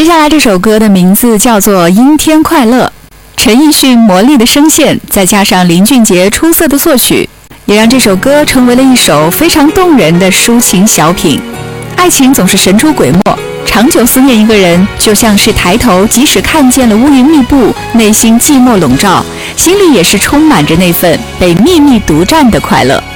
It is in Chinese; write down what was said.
下来这首歌的名字叫做《阴天快乐》，陈奕迅魔力的声线，再加上林俊杰出色的作曲，也让这首歌成为了一首非常动人的抒情小品。爱情总是神出鬼没，长久思念一个人，就像是抬头即使看见了乌云密布，内心寂寞笼罩，心里也是充满着那份被秘密独占的快乐。